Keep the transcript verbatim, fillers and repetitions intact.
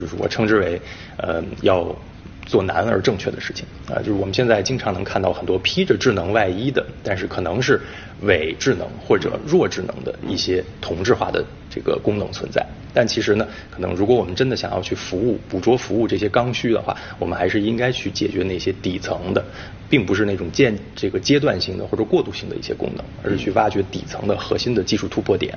就是我称之为，呃，要做难而正确的事情啊、呃，就是我们现在经常能看到很多披着智能外衣的，但是可能是伪智能或者弱智能的一些同质化的这个功能存在。但其实呢，可能如果我们真的想要去服务、捕捉服务这些刚需的话，我们还是应该去解决那些底层的，并不是那种间这个阶段性的或者过渡性的一些功能，而是去挖掘底层的核心的技术突破点。